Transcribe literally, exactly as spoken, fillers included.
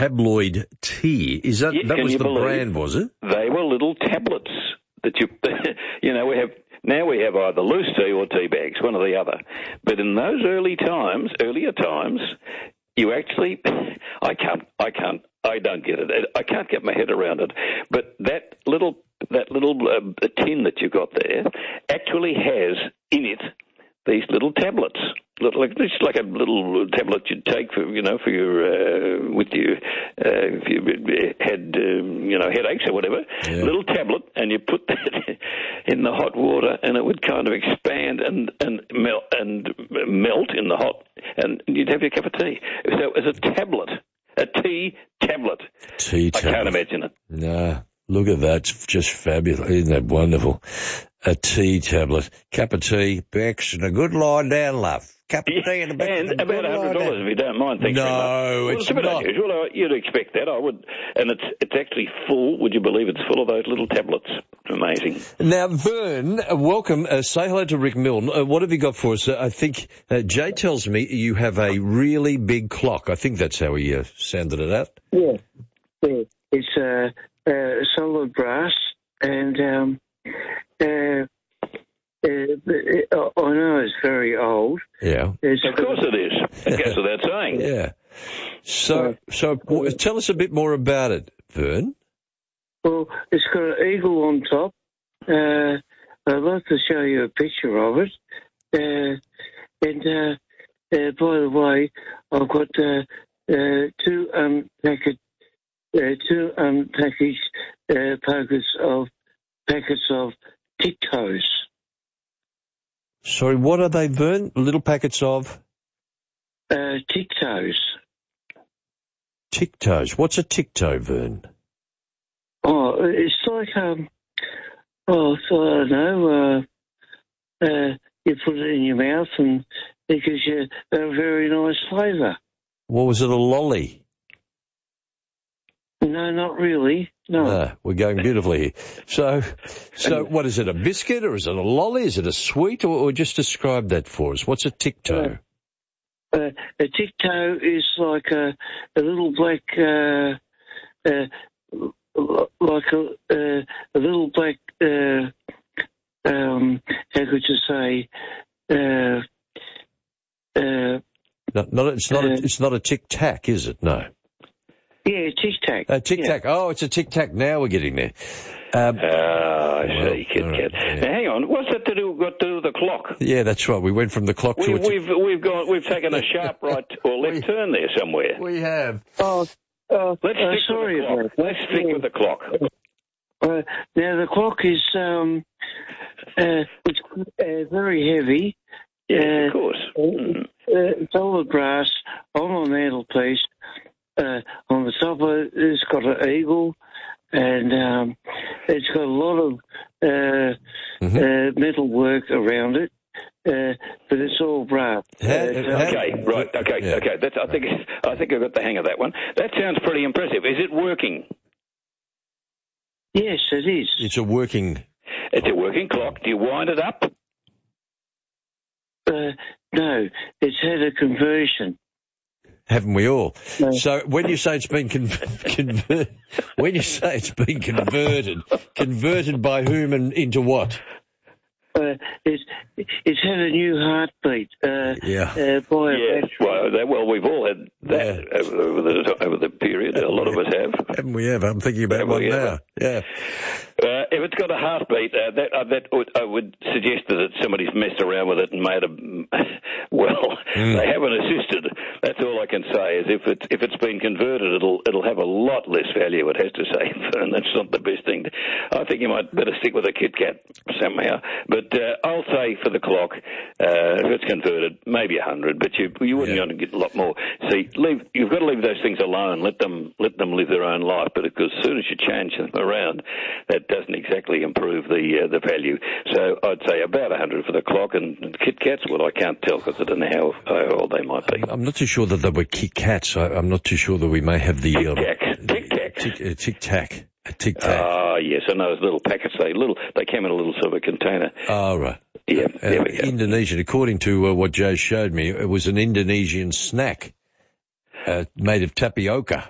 tabloid tea. Is that Yes, that can was you the believe brand, was it? They were little tablets that you, you know, we have, now we have either loose tea or tea bags, one or the other. But in those early times, earlier times, you actually, I can't, I can't, I don't get it. I can't get my head around it. But that little, that little uh, tin that you've got there actually has in it these little tablets. Little, like, it's like a little tablet you'd take for, you know, for your, uh, with you, uh, if you had, um, you know, headaches or whatever. Yeah. Little tablet, and you put that in the hot water, and it would kind of expand and and melt and melt in the hot, and you'd have your cup of tea. So it was a tablet, a tea tablet. Tea tablet. I can't imagine it. No, look at that. It's just fabulous. Isn't that wonderful? A tea tablet. Cup of tea, Bex, and a good lie down, love. Cup of tea and a, and and a about one hundred dollars if you don't mind. Thanks no, very much. Well, it's, it's a bit not. unusual. You'd expect that. I would. And it's it's actually full. Would you believe it's full of those little tablets? Amazing. Now, Vern, uh, welcome. Uh, say hello to Rick Milne. Uh, what have you got for us? Uh, I think uh, Jay tells me you have a really big clock. I think that's how he uh, sounded it out. Yeah. yeah. It's uh, uh, solid brass, and um, uh, uh, I know it's very old. Yeah. It's, of course it is. It goes without saying. Yeah. So, so w- tell us a bit more about it, Vern. Well, it's got an eagle on top. Uh, I'd like to show you a picture of it. Uh, and uh, uh, by the way, I've got uh, uh, two unpackaged, uh, two unpackaged uh, packets of packets of Tic-Toes. Sorry, what are they, Vern? Little packets of? Uh, Tic-Toes. Tic-Toes. What's a Tic-Toe, Vern? Oh, it's like, um, oh, so I don't know, uh, uh, you put it in your mouth and it gives you a very nice flavour. What was it, a lolly? No, not really. No. Ah, we're going beautifully here. So, so what is it, a biscuit or is it a lolly? Is it a sweet or, or just describe that for us? What's a Tic-Toe? Uh, uh, a Tic-Toe is like a, a little black, uh, uh, like a, uh, a little black, uh, um, how could you say, uh, uh, no, not, it's not, uh, a, it's not a Tic-Tac, is it? No. Yeah, Tic-Tac. A Tic-Tac. Yeah. Oh, it's a Tic-Tac. Now we're getting there. Um, Ah, I well, see, Kit all right, Kat. yeah. Now, hang on. What's that to do? Got to do with the clock? Yeah, that's right. We went from the clock We, to a tic- we've we've gone. We've taken a sharp right or left We- turn there somewhere. We have. Oh, uh, Let's uh, stick sorry with the clock. about that. Let's stick with the clock. Uh, now, the clock is um, uh, it's uh, very heavy. Yes, uh, of course. Mm. Uh, solid brass on a mantelpiece. Uh, on the top of it, it's got an eagle, and um, it's got a lot of uh, Mm-hmm. uh, metal work around it, uh, but it's all brass. How- Uh, how- Okay, right. Okay, Yeah. okay. That's. I think. I think I got the hang of that one. That sounds pretty impressive. Is it working? yes, it is. It's a working. It's a working clock. Do you wind it up? Uh, no, it's had a conversion. Haven't we all? No. So when you say it's been con- converted, when you say it's been converted, converted by whom and into what? Uh, it's it's had a new heartbeat. Uh, Yeah. Uh, by a Yes. battery. Well, that, well, we've all had that Yeah. over, over the over the period. A lot of us have. Haven't we ever? I'm thinking about Have one we now. ever? Yeah. Uh, if it's got a heartbeat, uh, that uh, that would, I would suggest that somebody's messed around with it and made a well. Mm. They haven't assisted. That's all I can say. Is if it's if it's been converted, it'll it'll have a lot less value. It has to say, and that's not the best thing. I think you might better stick with a Kit Kat somehow. But uh, I'll say for the clock, uh, if it's converted, maybe a hundred. But you you wouldn't Yeah. want to get a lot more. See, leave you've got to leave those things alone. Let them let them live their own life. But because as soon as you change them around, that doesn't exactly improve the uh, the value. So I'd say about a hundred for the clock, and, and Kit Kats. Well, I can't tell because I don't know how, how old they might be. I'm not too sure that they were Kit Kats. I, I'm not too sure that we may have the um, Tic-tac. Tic-tac. Tic uh, Tic Tac. A Tic Tac. Ah, yes, I know those little packets. They little. They came in a little silver container. Oh, right. Yeah, Uh, there we go. Indonesian, according to uh, what Joe showed me, it was an Indonesian snack uh, made of tapioca.